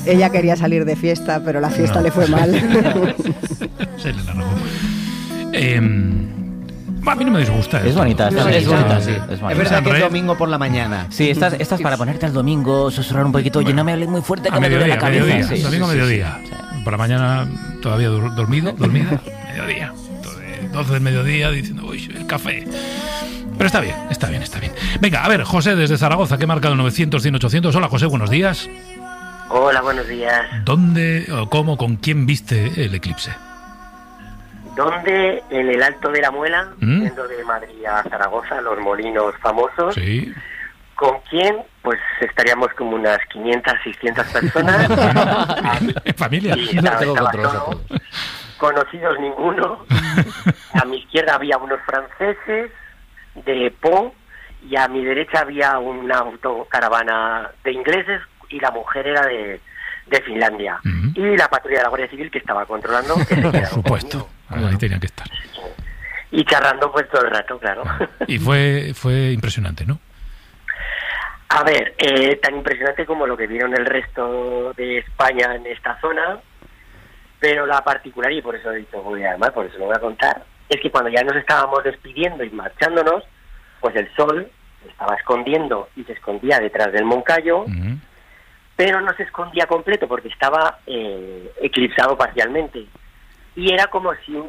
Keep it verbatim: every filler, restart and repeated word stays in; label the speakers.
Speaker 1: Ella quería salir de fiesta, pero la fiesta
Speaker 2: No.
Speaker 1: le fue mal.
Speaker 2: Se le largó. Eh, a mí no me disgusta.
Speaker 3: Es
Speaker 2: esto.
Speaker 3: bonita, esta-
Speaker 4: Es
Speaker 3: es
Speaker 4: bonita,
Speaker 3: bonita,
Speaker 4: sí.
Speaker 3: sí.
Speaker 4: Es
Speaker 3: Es bonita.
Speaker 4: verdad que es
Speaker 2: Sanre-
Speaker 4: domingo por la mañana.
Speaker 3: Sí, estas, estas para ponerte el domingo, susurrar un poquito. Oye, no me hables muy fuerte que
Speaker 2: A
Speaker 3: me duele
Speaker 2: mediodía,
Speaker 3: la cabeza.
Speaker 2: mediodía,
Speaker 3: Sí,
Speaker 2: domingo
Speaker 3: sí, sí,
Speaker 2: mediodía.
Speaker 3: sí.
Speaker 2: Por la mañana todavía dur- dormido, dormida, mediodía. Entonces, doce del mediodía diciendo, uy, el café. Pero está bien, está bien, está bien. Venga, a ver, José desde Zaragoza, que ha marcado novecientos, cien, ochocientos. Hola, José, buenos días.
Speaker 5: Hola, buenos días.
Speaker 2: ¿Dónde o cómo, con quién viste el eclipse?
Speaker 5: ¿Dónde? En el Alto de la Muela,
Speaker 2: ¿Mm?
Speaker 5: yendo de Madrid a Zaragoza, los molinos famosos.
Speaker 2: Sí.
Speaker 5: ¿Con quién? Pues estaríamos como unas quinientas, seiscientas personas.
Speaker 2: En familia.
Speaker 5: Y estaba,
Speaker 4: tengo
Speaker 5: estaba
Speaker 4: control,
Speaker 5: solo. Conocidos ninguno. A mi izquierda había unos franceses de Po y a mi derecha había una autocaravana de ingleses y la mujer era de, de Finlandia.
Speaker 2: Ujú.
Speaker 5: Y la patrulla de la Guardia Civil que estaba controlando. Que se
Speaker 2: Por
Speaker 5: quedaron
Speaker 2: supuesto.
Speaker 5: conmigo.
Speaker 2: Ahí tenían que estar.
Speaker 5: Y charlando pues todo el rato, claro.
Speaker 2: Y fue, fue impresionante, ¿no?
Speaker 5: A ver, eh, tan impresionante como lo que vieron el resto de España en esta zona, pero la particular, y por eso he dicho, voy a llamar, por eso lo voy a contar, es que cuando ya nos estábamos despidiendo y marchándonos, pues el sol se estaba escondiendo y se escondía detrás del Moncayo,
Speaker 2: Ujú.
Speaker 5: pero no se escondía completo porque estaba eh, eclipsado parcialmente. Y era como si un